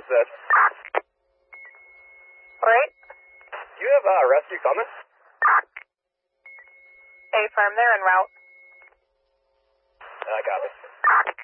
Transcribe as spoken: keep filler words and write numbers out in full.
said. Right? You have uh, rescue coming? A firm, they're en route. I got it.